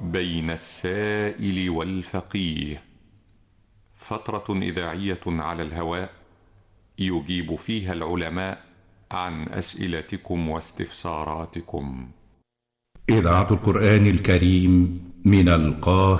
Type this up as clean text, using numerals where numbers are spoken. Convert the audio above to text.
بين السائل والفقيه، فترة إذاعية على الهواء يجيب فيها العلماء عن أسئلتكم واستفساراتكم. إذاعة القرآن الكريم من القاهرة.